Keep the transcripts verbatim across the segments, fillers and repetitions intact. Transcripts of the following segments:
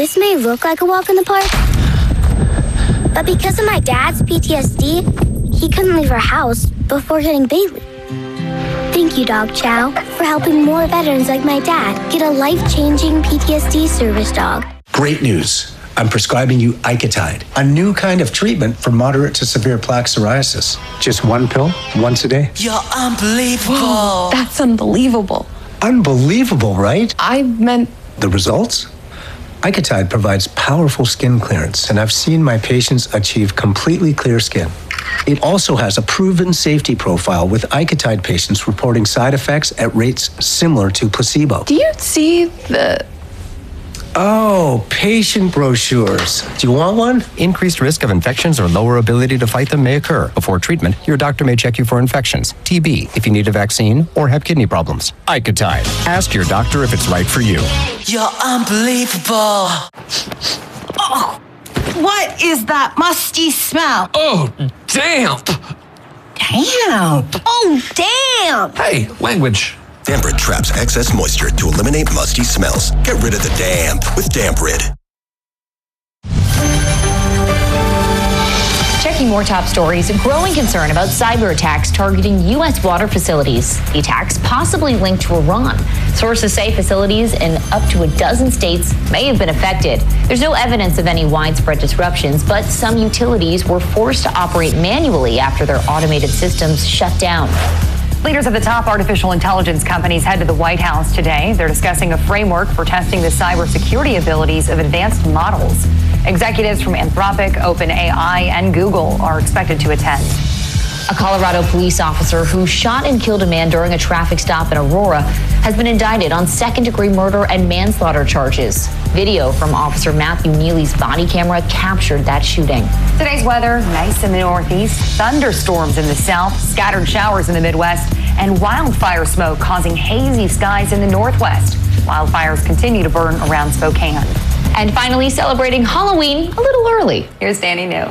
This may look like a walk in the park, but because of my dad's P T S D, he couldn't leave our house before getting Bailey. Thank you, Dog Chow, for helping more veterans like my dad get a life-changing P T S D service dog. Great news. I'm prescribing you Icotide, a new kind of treatment for moderate to severe plaque psoriasis. Just one pill, once a day. You're unbelievable. Whoa, that's unbelievable. Unbelievable, right? I meant... The results? Icotide provides powerful skin clearance, and I've seen my patients achieve completely clear skin. It also has a proven safety profile, with Icotide patients reporting side effects at rates similar to placebo. Do you see the... Oh, patient brochures. Do you want one? Increased risk of infections or lower ability to fight them may occur. Before treatment, your doctor may check you for infections, T B, if you need a vaccine, or have kidney problems. Icotide. Ask your doctor if it's right for you. You're unbelievable. Oh, what is that musty smell? Oh, damp. Damp. Oh, damp. Hey, language. Damprid traps excess moisture to eliminate musty smells. Get rid of the damp with Damprid. Checking more top stories, a growing concern about cyber attacks targeting U S water facilities. The attacks possibly linked to Iran. Sources say facilities in up to a dozen states may have been affected. There's no evidence of any widespread disruptions, but some utilities were forced to operate manually after their automated systems shut down. Leaders of the top artificial intelligence companies head to the White House today. They're discussing a framework for testing the cybersecurity abilities of advanced models. Executives from Anthropic, OpenAI, and Google are expected to attend. A Colorado police officer who shot and killed a man during a traffic stop in Aurora has been indicted on second-degree murder and manslaughter charges. Video from Officer Matthew Neely's body camera captured that shooting. Today's weather, nice in the northeast, thunderstorms in the south, scattered showers in the Midwest, and wildfire smoke causing hazy skies in the northwest. Wildfires continue to burn around Spokane. And finally, celebrating Halloween a little early. Here's Danny New.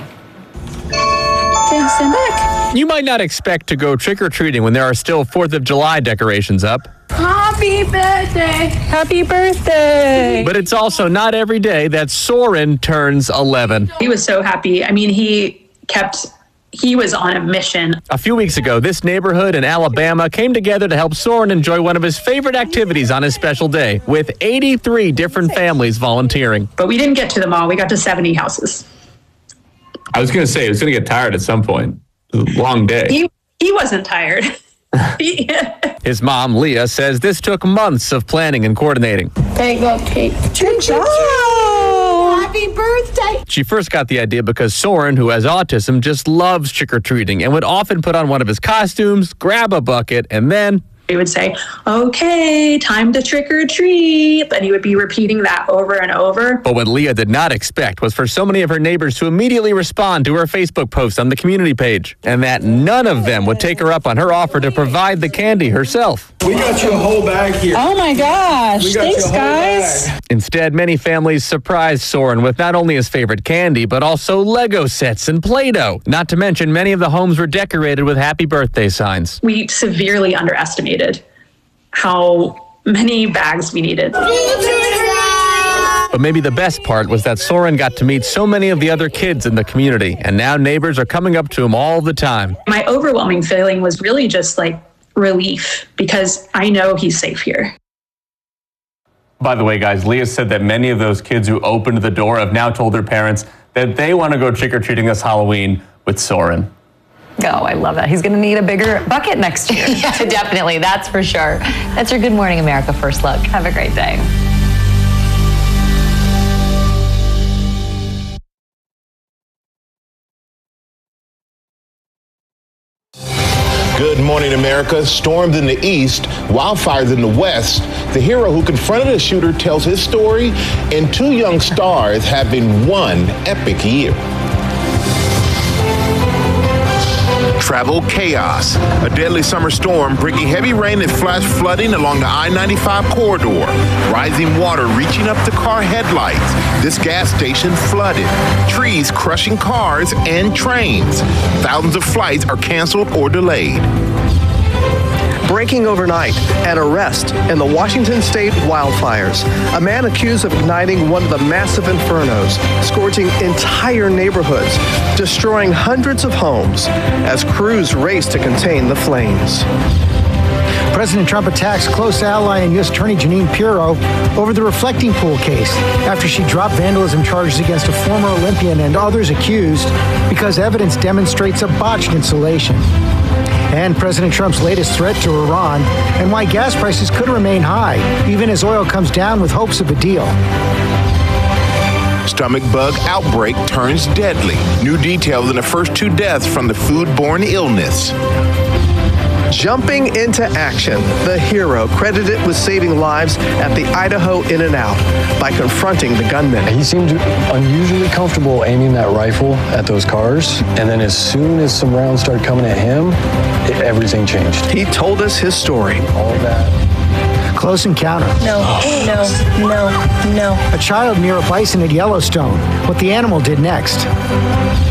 Stand back. You might not expect to go trick-or-treating when there are still fourth of July decorations up. Happy birthday. Happy birthday. But it's also not every day that Soren turns eleven. He was so happy. I mean, he kept, he was on a mission. A few weeks ago, this neighborhood in Alabama came together to help Soren enjoy one of his favorite activities on his special day, with eighty-three different families volunteering. But we didn't get to them all. We got to seventy houses. I was going to say, it was going to get tired at some point. It was a long day. He, he wasn't tired. His mom, Leah, says this took months of planning and coordinating. There you go, Kate. Good job. Happy birthday. She first got the idea because Soren, who has autism, just loves trick-or-treating and would often put on one of his costumes, grab a bucket, and then... He would say, okay, time to trick or treat. But he would be repeating that over and over. But what Leah did not expect was for so many of her neighbors to immediately respond to her Facebook post on the community page, and that none of them would take her up on her offer to provide the candy herself. We got you a whole bag here. Oh my gosh. Thanks, guys. Bag. Instead, many families surprised Soren with not only his favorite candy, but also Lego sets and Play-Doh. Not to mention, many of the homes were decorated with happy birthday signs. We severely underestimated how many bags we needed. But maybe the best part was that Soren got to meet so many of the other kids in the community, and now neighbors are coming up to him all the time. My overwhelming feeling was really just like relief, because I know he's safe here. By the way, guys, Leah said that many of those kids who opened the door have now told their parents that they want to go trick-or-treating this Halloween with Soren. Oh, I love that. He's going to need a bigger bucket next year. Yeah, definitely. That's for sure. That's your Good Morning America First Look. Have a great day. Good morning, America. Storms in the east, wildfires in the west. The hero who confronted a shooter tells his story, and two young stars having one epic year. Travel chaos. A deadly summer storm bringing heavy rain and flash flooding along the I ninety-five corridor. Rising water reaching up to car headlights. This gas station flooded. Trees crushing cars and trains. Thousands of flights are canceled or delayed. Breaking overnight, an arrest in the Washington State wildfires. A man accused of igniting one of the massive infernos, scorching entire neighborhoods, destroying hundreds of homes as crews race to contain the flames. President Trump attacks close ally and U S Attorney Jeanine Pirro over the reflecting pool case after she dropped vandalism charges against a former Olympian and others accused because evidence demonstrates a botched installation. And President Trump's latest threat to Iran and why gas prices could remain high, even as oil comes down with hopes of a deal. Stomach bug outbreak turns deadly. New details in the first two deaths from the foodborne illness. Jumping into action, the hero credited with saving lives at the Idaho In-N-Out by confronting the gunman. He seemed unusually comfortable aiming that rifle at those cars, and then as soon as some rounds started coming at him, it, everything changed. He told us his story. All of that. Close encounter. No, no, no, no. A child near a bison at Yellowstone. What the animal did next.